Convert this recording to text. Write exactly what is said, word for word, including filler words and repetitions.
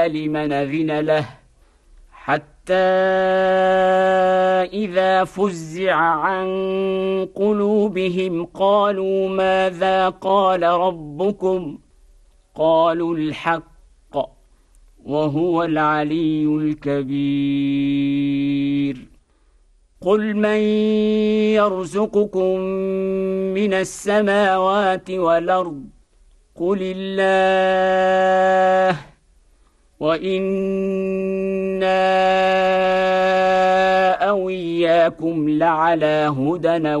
لمن أذن له حتى إذا فزع عن قلوبهم قالوا ماذا قال ربكم قالوا الحق وهو العلي الكبير قل من يرزقكم من السماوات والأرض قل الله وإنا أو إياكم لعلى هدى